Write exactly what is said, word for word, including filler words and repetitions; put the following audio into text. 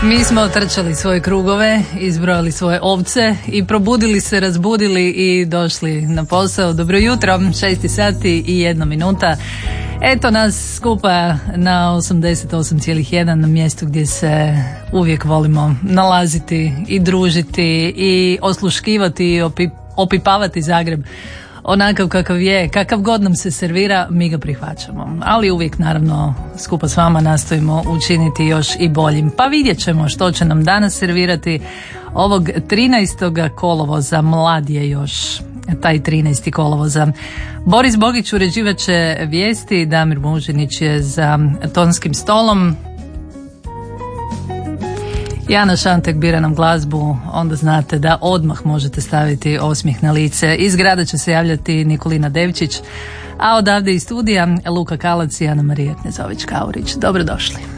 Mi smo otrčali svoje krugove, izbrojali svoje ovce i probudili se, razbudili i došli na posao. Dobro jutro, šest sati i jedna minuta. Eto nas skupa na osamdeset osam zarez jedan, na mjestu gdje se uvijek volimo nalaziti i družiti i osluškivati i opi, opipavati Zagreb onakav kakav je, kakav god nam se servira, mi ga prihvaćamo. Ali uvijek naravno skupa s vama nastojimo učiniti još i boljim. Pa vidjet ćemo što će nam danas servirati ovog trinaestog kolovoza, mlad je još taj trinaesti kolovoza. Boris Bogić uređivat će vijesti, Damir Mužinić je za tonskim stolom. Jana Šantek bira nam glazbu, onda znate da odmah možete staviti osmijeh na lice. Iz grada će se javljati Nikolina Devčić, a odavde iz studija Luka Kalac i Ana Marija Knezović-Kaurić. Dobrodošli.